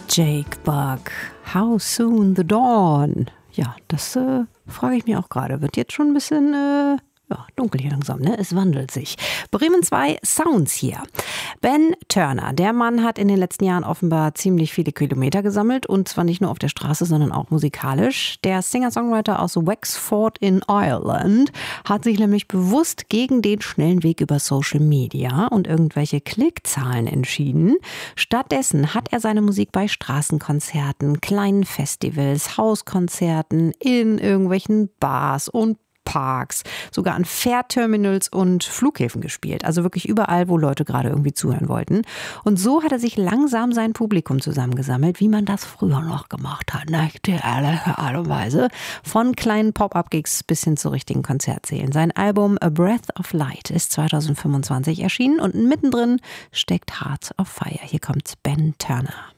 Jake Bugg, How Soon the Dawn. Ja, das frage ich mir auch gerade. Wird jetzt schon ein bisschen dunkel hier langsam, ne? Es wandelt sich. Bremen 2 Sounds hier. Ben Turner, der Mann hat in den letzten Jahren offenbar ziemlich viele Kilometer gesammelt und zwar nicht nur auf der Straße, sondern auch musikalisch. Der Singer-Songwriter aus Wexford in Ireland hat sich nämlich bewusst gegen den schnellen Weg über Social Media und irgendwelche Klickzahlen entschieden. Stattdessen hat er seine Musik bei Straßenkonzerten, kleinen Festivals, Hauskonzerten, in irgendwelchen Bars und Parks, sogar an Fährterminals und Flughäfen gespielt. Also wirklich überall, wo Leute gerade irgendwie zuhören wollten. Und so hat er sich langsam sein Publikum zusammengesammelt, wie man das früher noch gemacht hat. Ne? Die Art und Weise. Von kleinen Pop-Up-Gigs bis hin zu richtigen Konzertsälen. Sein Album A Breath of Light ist 2025 erschienen und mittendrin steckt Heart of Fire. Hier kommt Ben Turner.